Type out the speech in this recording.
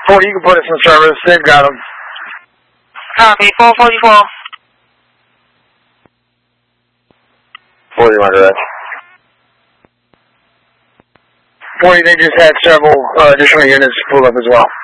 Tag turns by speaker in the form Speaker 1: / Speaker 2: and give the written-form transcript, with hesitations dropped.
Speaker 1: 40, you can put us in service. They've got them.
Speaker 2: Copy, 444.
Speaker 3: 40, under that.
Speaker 1: 40, they just had several additional units pull up as well.